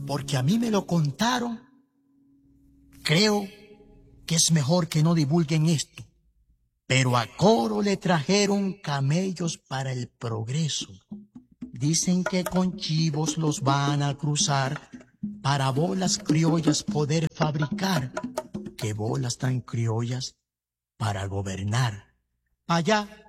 porque a mí me lo contaron. Creo que es mejor que no divulguen esto, pero a Coro le trajeron camellos para el progreso. Dicen que con chivos los van a cruzar para bolas criollas poder fabricar. Que bolas tan criollas para gobernar. Allá